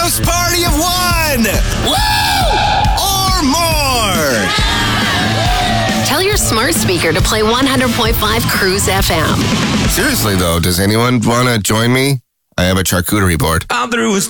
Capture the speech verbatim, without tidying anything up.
house party of one! Woo! Or more! Tell your smart speaker to play one hundred point five Cruise F M. Seriously, though, does anyone want to join me? I have a charcuterie board. I'm through with